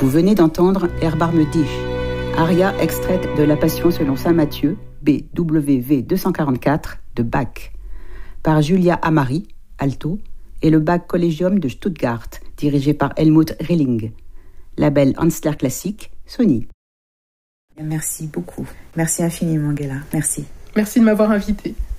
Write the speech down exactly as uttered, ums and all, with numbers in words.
Vous venez d'entendre Erbarme dich, aria extraite de la Passion selon saint Matthieu, B W V deux cent quarante-quatre, de Bach, par Julia Amari, alto, et le Bach Collegium de Stuttgart, dirigé par Helmut Rilling. Label Hansler Classique, Sony. Merci beaucoup. Merci infiniment, Gela. Merci. Merci de m'avoir invitée.